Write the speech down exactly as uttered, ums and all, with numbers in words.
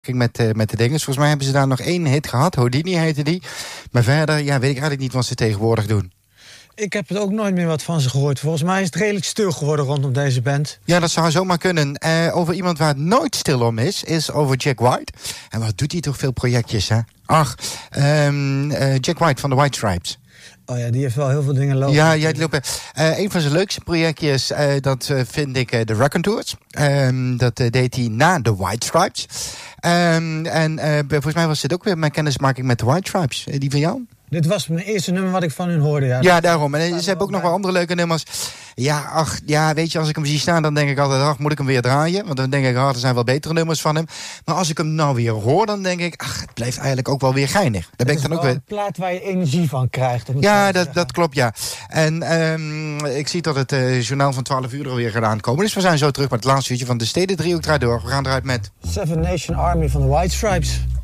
met, uh, met de dinges. Volgens mij hebben ze daar nog één hit gehad. Houdini heette die. Maar verder, ja, weet ik eigenlijk niet wat ze tegenwoordig doen. Ik heb het ook nooit meer wat van ze gehoord. Volgens mij is het redelijk stil geworden rondom deze band. Ja, dat zou zomaar kunnen. Uh, over iemand waar het nooit stil om is, is over Jack White. En wat doet hij toch veel projectjes, hè? Ach, um, uh, Jack White van de White Stripes. Oh ja, die heeft wel heel veel dingen lopen. Ja, ja, die lopen. Uh, een van zijn leukste projectjes, uh, dat uh, vind ik uh, de Raconteurs. Um, dat uh, deed hij na de White Stripes. Um, en uh, volgens mij was dit ook weer mijn kennismaking met de White Stripes. Uh, die van jou? Dit was mijn eerste nummer wat ik van hun hoorde. Ja, ja daarom. En ze hebben ook nog wel andere leuke nummers. Ja, ach, ja, weet je, als ik hem zie staan, dan denk ik altijd, ach, moet ik hem weer draaien? Want dan denk ik, ach, er zijn wel betere nummers van hem. Maar als ik hem nou weer hoor, dan denk ik, ach, het blijft eigenlijk ook wel weer geinig. Daar ben ik dan ook weer. Een plaat waar je energie van krijgt. Ja, dat, dat klopt, ja. En um, ik zie dat het uh, journaal van twaalf uur alweer gaat aankomen. Dus we zijn zo terug met het laatste uurtje van de Steden Driehoek draait door. We gaan eruit met Seven Nation Army van de White Stripes.